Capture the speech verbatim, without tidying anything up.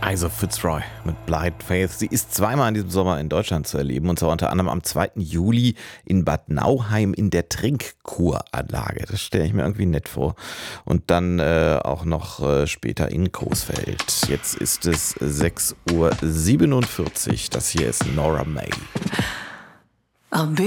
Also Fitzroy mit Blind Faith. Sie ist zweimal in diesem Sommer in Deutschland zu erleben, und zwar unter anderem am zweiten Juli in Bad Nauheim in der Trinkkuranlage. Das stelle ich mir irgendwie nett vor. Und dann äh, auch noch äh, später in Coesfeld. Jetzt ist es sechs Uhr siebenundvierzig. Das hier ist Nora May.